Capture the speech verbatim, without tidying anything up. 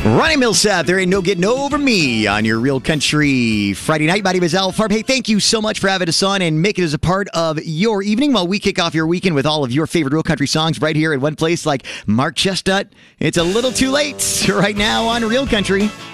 Ronnie Millsap, there ain't no getting over me on your Real Country Friday night. My name is Al Farb. Hey, thank you so much for having us on and making us a part of your evening while we kick off your weekend with all of your favorite Real Country songs right here in one place like Mark Chestnut. It's a little too late right now on Real Country.